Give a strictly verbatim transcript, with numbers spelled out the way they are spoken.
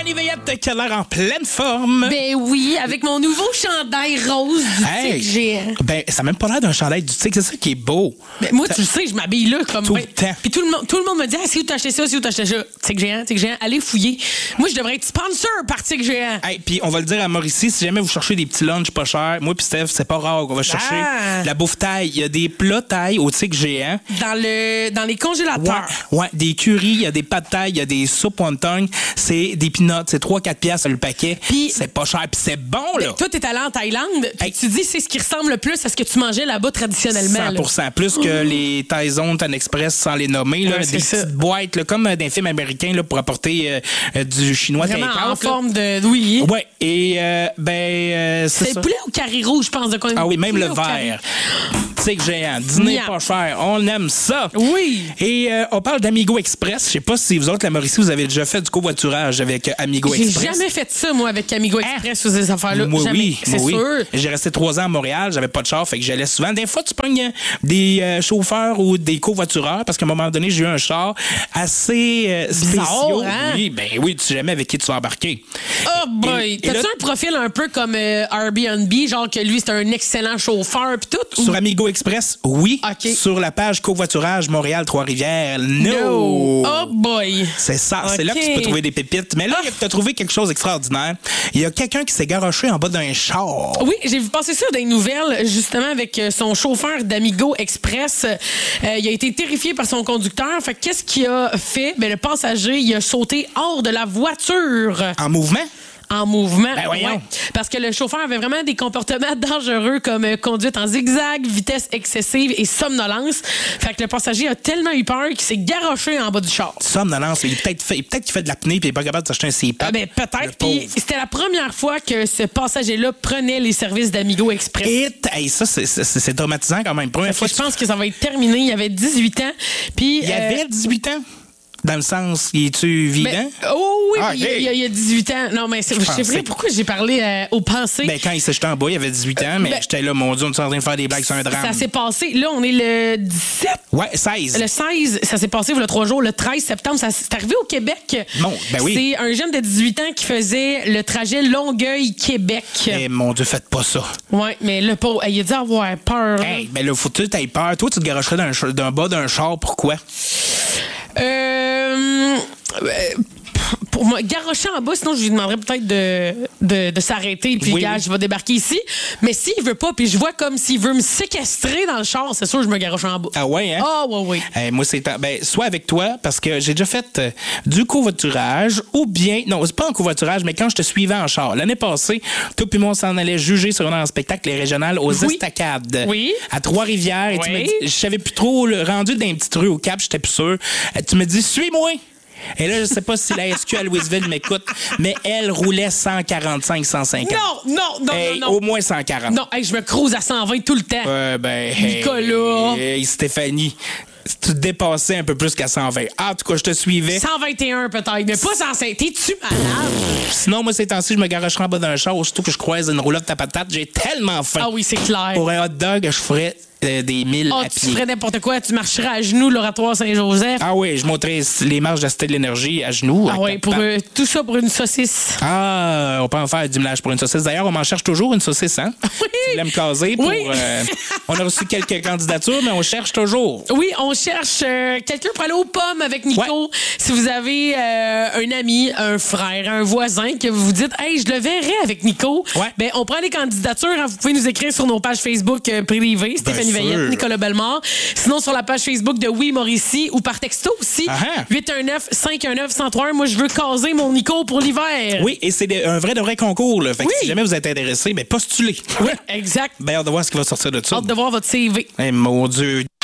Stéphanie Veillette qui a l'air en pleine forme. Ben oui, avec mon nouveau chandail rose du Hey, Tigre géant. Ben, ça n'a même pas l'air d'un chandail du Tigre, c'est ça qui est beau. Ben moi, tu le sais, je m'habille là comme... Tout le temps. Puis tout le monde, tout le monde me dit, ah, c'est où t'as acheté ça, c'est où t'as acheté ça? Tigre géant, Tigre géant, allez fouiller. Moi, je devrais être sponsor par Tigre géant. Hey, puis on va le dire à Mauricie, si jamais vous cherchez des petits lunchs pas chers, moi puis Steph, c'est pas rare qu'on va chercher Ah. la bouffe taille. Il y a des plats taille au Tigre géant. Dans, le, dans les congélateurs. Ouais, ouais, des currys, il y a des pâtes taille, il y a des soupes wonton, c'est des peanuts, c'est trois quatre piastres le paquet. Puis- c'est pas cher, puis c'est bon là. Ben, toi, t'es allé en Thaïlande, puis Hey. tu dis c'est ce qui ressemble le plus à ce que tu mangeais là-bas traditionnellement. cent pour cent là. plus que les Thaïzones, Tan Express sans les nommer, là, Ouais, des c'est petites ça. boîtes là, comme d'un film américain là, pour apporter euh, euh, du chinois Vraiment take-out, en là. forme de... Oui. Ouais, et euh, ben euh, c'est C'est ça. le poulet au carré rouge, je pense. De quoi, Ah oui, même poulet le au carré. verre. Tigre géant, dîner Miam. pas cher, on aime ça. Oui. Et euh, on parle d'Amigo Express. Je sais pas si vous autres, la Mauricie, vous avez déjà fait du covoiturage avec euh, Amigo J'ai Express. jamais fait ça, moi, avec Amigo Express ou ces affaires-là. Moi, Jamais. oui, C'est moi, oui. sûr. J'ai resté trois ans à Montréal, j'avais pas de char, fait que j'allais souvent. Des fois, tu pognes des euh, chauffeurs ou des covoitureurs, parce qu'à un moment donné, j'ai eu un char assez euh, spécial. Bizarre, hein? Oui, ben oui, tu sais jamais avec qui tu vas embarquer. Oh boy! Et- et T'as-tu là- un profil un peu comme euh, Airbnb, genre que lui, c'est un excellent chauffeur pis tout? Sur Amigo Express, oui. OK. Sur la page covoiturage Montréal-Trois-Rivières, no. No! Oh boy! C'est ça, c'est OK. là que tu peux trouver des pépites. Mais là, tu as trouvé quelque chose d'extraordinaire. Il y a quelqu'un qui s'est garoché en bas d'un char. Oui, j'ai vu passer ça dans les nouvelles, justement, avec euh, son chauffeur d'Amigo Express. Euh, il a été terrifié par son conducteur. Fait que qu'est-ce qu'il a fait? Ben, le passager, il a sauté hors de la voiture. En mouvement? En mouvement. Ben voyons. Ouais. Parce que le chauffeur avait vraiment des comportements dangereux comme euh, conduite en zigzag, vitesse excessive et somnolence. Fait que le passager a tellement eu peur qu'il s'est garoché en bas du char. Somnolence. Il peut-être fait, peut-être qu'il fait de l'apnée puis il est pas capable de s'acheter un C PAP. Ah ben, Le peut-être. pauvre. Puis c'était la première fois que ce passager-là prenait les services d'Amigo Express. Et hey, ça, c'est, c'est, c'est traumatisant quand même. Première Fait fois que je pense que ça va être terminé. Il avait dix-huit ans. Puis, il euh, avait dix-huit ans. Dans le sens, il est-tu vivant? ben, oh oui, Ah, il, y a- ok. il y a- il y a dix-huit ans. Non, mais c'est, je sais pensais- pas pourquoi j'ai parlé euh, au pensée. Ben, quand il s'est jeté en bas, il avait dix-huit ans, mais Ben, j'étais là, mon Dieu, on est en train de faire des blagues sur un drame. Ça s'est passé. Là, on est le dix-sept. Ouais, seize. Le seize, ça s'est passé il y a trois jours. Le treize septembre, ça c'est arrivé au Québec. Non, ben oui. C'est un jeune de dix-huit ans qui faisait le trajet Longueuil-Québec. Eh, mon Dieu, faites pas ça. Ouais, mais le pauvre, il a dû avoir peur. Hey, ben là, faut que tu aies peur. Toi, tu te garocherais d'un, ch- d'un bas d'un char, pourquoi? Euh, euh, pour moi, garocher en bas, sinon je lui demanderais peut-être de, de, de s'arrêter puis Oui, gars, oui. je vais débarquer ici. Mais s'il veut pas, puis je vois comme s'il veut me séquestrer dans le char, c'est sûr que je me garoche en bas. Ah ouais, hein? Ah ouais, ouais. Eh, moi, c'est ben, soit avec toi, parce que j'ai déjà fait euh, du covoiturage, ou bien, non, c'est pas en covoiturage, mais quand je te suivais en char. L'année passée, toi puis moi, on s'en allait juger sur un spectacle, les régionales, aux Oui. Estacades. Oui. À Trois-Rivières. Et tu Oui. me dis, je savais plus trop, le rendu dans une petite rue au Cap, j'étais plus sûr. Euh, Tu me dis, suis-moi! Et là, je sais pas si la S Q à Louisville m'écoute, mais elle roulait cent quarante-cinq, cent cinquante. Non, non, non, Hey, non, non. Au moins cent quarante. Non, hey, je me crouse à cent vingt tout le temps. Euh, ben, hey, Nicolas. hey, Stéphanie, tu te dépassais un peu plus qu'à cent vingt. Ah, en tout cas, je te suivais. cent vingt et un peut-être, mais pas cent cinq. T'es-tu malade? Sinon, moi, ces temps-ci, je me garocherais en bas d'un char, surtout que je croise une roulotte à patate. J'ai tellement faim. Ah oui, c'est clair. Pour un hot dog, je ferais euh, des milles Ah, à tu pied. ferais n'importe quoi. Tu marcherais à genoux l'oratoire Saint-Joseph. Ah oui, je monterais les marches de la Cité de l'Énergie à genoux. Ah avec oui, ta pour patate. euh, tout ça pour une saucisse. Ah, on peut en faire du ménage pour une saucisse. D'ailleurs, on m'en cherche toujours une saucisse, hein? Oui. Tu voulais me caser pour... Oui. euh, on a reçu quelques candidatures, mais on cherche toujours. Oui, on cherche euh, quelqu'un pour aller aux pommes avec Nico. Ouais. Si vous avez euh, un ami, un frère, un voisin que vous vous dites, hey, je le verrais avec Nico. Ouais. Ben, on prend les candidatures. Hein, vous pouvez nous écrire sur nos pages Facebook euh, privées, Stéphanie sûr. Veillette, Nicolas Bellemare. Sinon, sur la page Facebook de Oui Mauricie ou par texto aussi. Ah ah. huit un neuf, cinq un neuf, un zéro trois. Moi, je veux caser mon Nico pour l'hiver. Oui, et c'est des- un vrai de vrai concours. Là. Fait que Oui. si jamais vous êtes intéressé, ben postulez. Oui, exact. Ben, hâte de voir ce qui va sortir de ça. Hâte de voir votre C V. Eh, mon Dieu.